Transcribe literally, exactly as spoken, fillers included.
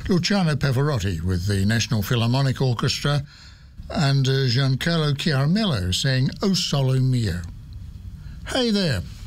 Luciano Pavarotti with the National Philharmonic Orchestra and uh, Giancarlo Chiaramello saying O Solo Mio. Hey there,